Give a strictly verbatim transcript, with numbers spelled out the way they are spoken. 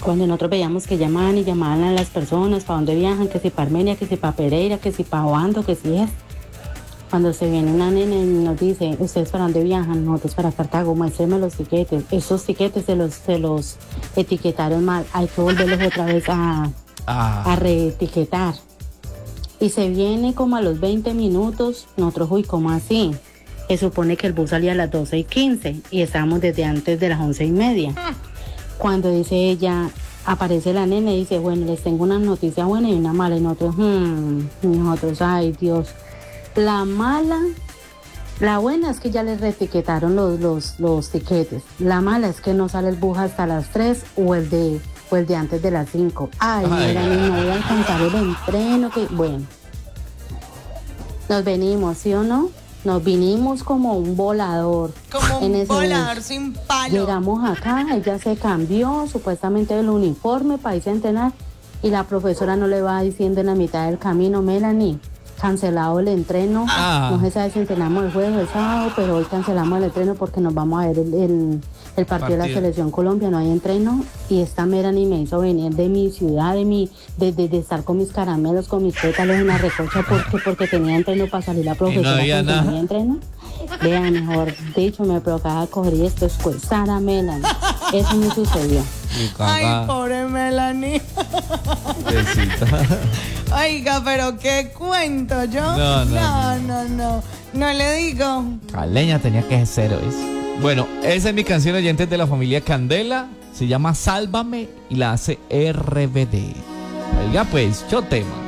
Cuando nosotros veíamos que llamaban y llamaban a las personas, para dónde viajan, que si para Armenia, que si para Pereira, que si para Obando, que si es. Cuando se viene una nena y nos dice, ¿ustedes para dónde viajan? Nosotros para Cartago, muéstrenme los tiquetes. Esos tiquetes se los, se los etiquetaron mal. Hay que volverlos otra vez a, ah. a reetiquetar. Y se viene como a los veinte minutos, nosotros, uy, ¿cómo así? Se supone que el bus salía a las doce y quince y estábamos desde antes de las once y media. Cuando dice ella, aparece la nena y dice, bueno, les tengo una noticia buena y una mala. Y nosotros, hmm, nosotros, ay Dios. La mala, la buena es que ya les reetiquetaron los, los, los tiquetes. La mala es que no sale el bus hasta las tres o el de, o el de antes de las cinco. Ay, ay mira, ay. No voy a alcanzar el entreno, que bueno. Nos venimos, ¿sí o no? Nos vinimos como un volador. Como un en volador bus. Sin palo. Llegamos acá, ella se cambió supuestamente el uniforme para irse a entrenar y la profesora no le va diciendo en la mitad del camino, Melanie, cancelado el entreno. Ah. No se sabe si entrenamos el jueves o el sábado, pero hoy cancelamos el entreno porque nos vamos a ver el, el, el partido, partido de la Selección Colombia, no hay entreno. Y esta Melanie me hizo venir de mi ciudad, de mi, de, de, de estar con mis caramelos, con mis pétalos en la recocha, porque, porque tenía entreno para salir la profesora. No había nada. Tenía entreno. Vean, mejor dicho, me provocaba coger y esto es pues Sara Melanie. Eso me sucedió. Ay, pobre Melanie. Oiga, pero qué cuento yo. No, no, no, no, no, no le digo. Caleña tenía que ser hoy. Bueno, esa es mi canción, oyentes de la familia Candela. Se llama Sálvame y la hace R B D. Oiga, pues, yo tema.